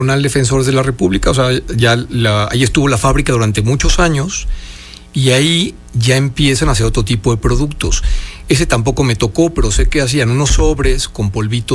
Diagonal Defensores de la República, o sea, ahí estuvo la fábrica durante muchos años y ahí ya empiezan a hacer otro tipo de productos. Ese tampoco me tocó, pero sé que hacían unos sobres con polvito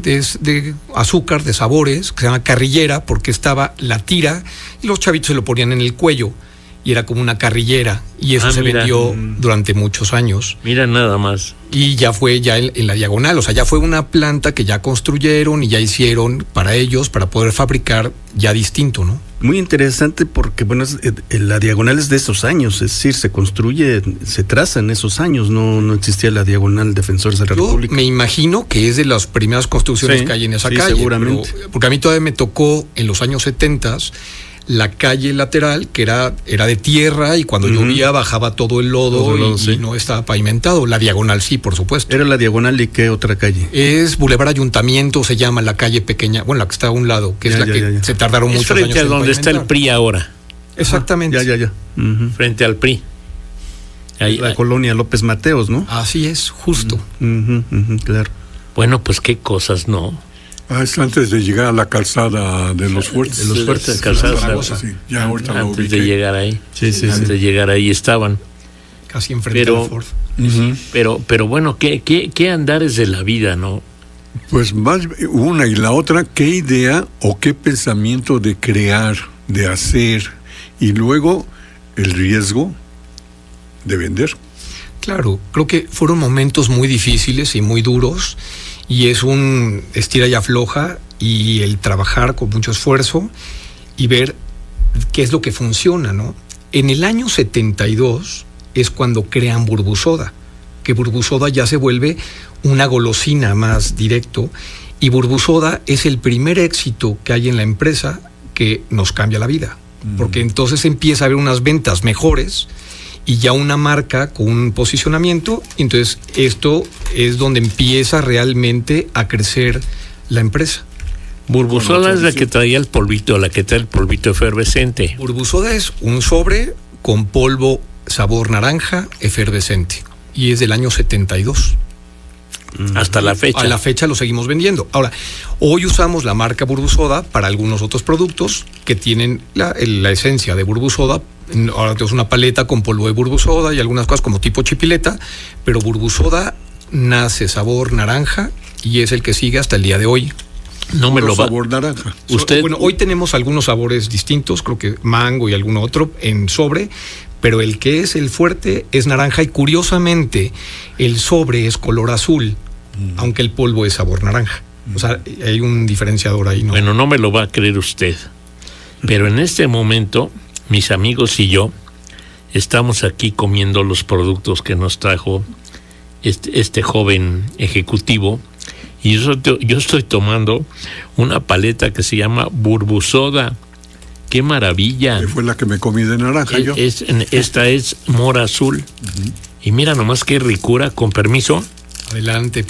de azúcar, de sabores, que se llama carrillera, porque estaba la tira y los chavitos se lo ponían en el cuello y era como una carrillera y eso se vendió durante muchos años. Mira nada más. Y ya fue en la Diagonal, o sea, ya fue una planta que ya construyeron y ya hicieron para ellos, para poder fabricar ya distinto, ¿no? Muy interesante porque, bueno, la Diagonal es de esos años, es decir, se construye, se traza en esos años, no existía la Diagonal Defensores de la República. Me imagino que es de las primeras construcciones que hay en esa calle. Seguramente. Porque a mí todavía me tocó en los años 70 la calle lateral, que era de tierra y cuando llovía bajaba todo el lodo, y no estaba pavimentado. La Diagonal sí, por supuesto. ¿Era la Diagonal y qué otra calle? Es Boulevard Ayuntamiento, se llama la calle pequeña, bueno, la que está a un lado, que es se tardaron muchos años. Frente a donde está el PRI ahora. Exactamente. Frente al PRI. Ahí, la colonia López Mateos, ¿no? Así es, justo. Claro. Bueno, pues qué cosas, ¿no? Es antes de llegar a la calzada de los Fuertes. De los Fuertes, calzada. Sí, ya ahorita lo antes ubiqué. de llegar ahí. Antes de llegar ahí estaban. Casi enfrente de la Ford. Pero bueno, ¿qué andares de la vida, no? Pues más una y la otra, ¿qué idea o qué pensamiento de crear, de hacer y luego el riesgo de vender? Claro, creo que fueron momentos muy difíciles y muy duros y es un estira y afloja y el trabajar con mucho esfuerzo y ver qué es lo que funciona, ¿no? En el año 72 es cuando crean Burbusoda, que Burbusoda ya se vuelve una golosina más directo y Burbusoda es el primer éxito que hay en la empresa que nos cambia la vida, porque entonces empieza a haber unas ventas mejores y ya una marca con un posicionamiento, entonces esto es donde empieza realmente a crecer la empresa. Burbusoda es la que traía el polvito, la que trae el polvito efervescente. Burbusoda es un sobre con polvo sabor naranja efervescente y es del año 72. Hasta la fecha. A la fecha lo seguimos vendiendo. Ahora, hoy usamos la marca Burbusoda para algunos otros productos que tienen la esencia de Burbusoda. Ahora tenemos una paleta con polvo de Burbusoda y algunas cosas como tipo chipileta, pero Burbusoda nace sabor naranja y es el que sigue hasta el día de hoy. No me lo va. Sabor naranja. Bueno, hoy tenemos algunos sabores distintos, creo que mango y alguno otro en sobre, pero el que es el fuerte es naranja y curiosamente el sobre es color azul, aunque el polvo es sabor naranja. O sea, hay un diferenciador ahí, ¿no? Bueno, no me lo va a creer usted, pero en este momento mis amigos y yo estamos aquí comiendo los productos que nos trajo este joven ejecutivo y yo estoy tomando una paleta que se llama Burbusoda. ¡Qué maravilla! Que fue la que me comí de naranja yo. Esta es mora azul. Y mira nomás qué ricura, con permiso. Adelante,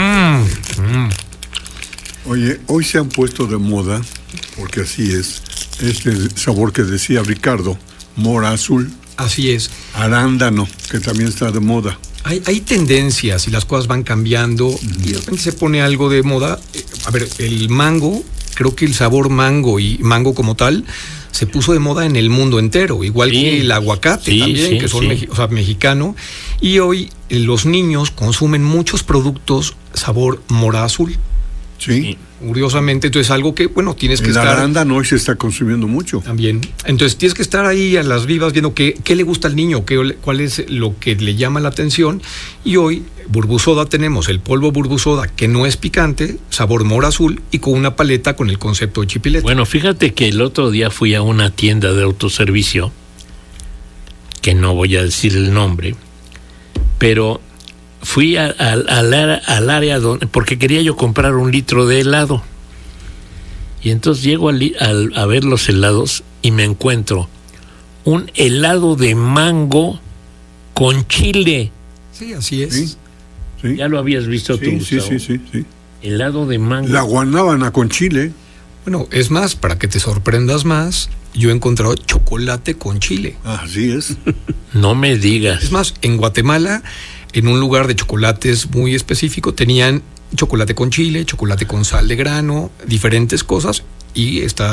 Oye, hoy se han puesto de moda, porque así es, este sabor que decía Ricardo, mora azul. Así es. Arándano, que también está de moda. Hay tendencias y las cosas van cambiando y de repente se pone algo de moda. A ver, el mango, creo que el sabor mango y mango como tal se puso de moda en el mundo entero, igual que el aguacate también, que son mexicano. Y hoy los niños consumen muchos productos sabor mora azul. Sí. Curiosamente, entonces algo que, bueno, tienes que estar... El arándano hoy se está consumiendo mucho. También. Entonces tienes que estar ahí a las vivas viendo qué le gusta al niño, cuál es lo que le llama la atención. Y hoy, Burbusoda, tenemos el polvo Burbusoda, que no es picante, sabor mora azul, y con una paleta con el concepto de chipileta. Bueno, fíjate que el otro día fui a una tienda de autoservicio, que no voy a decir el nombre, pero... fui al área porque quería yo comprar 1 litro de helado. Y entonces llego a ver los helados y me encuentro un helado de mango con chile. Sí, así es. Sí. ¿Ya lo habías visto tú, Gustavo? Sí. Helado de mango. La guanábana con chile. Bueno, es más, para que te sorprendas más, yo he encontrado chocolate con chile. Así es. No me digas. Es más, en Guatemala, en un lugar de chocolates muy específico, tenían chocolate con chile, chocolate con sal de grano, diferentes cosas, y está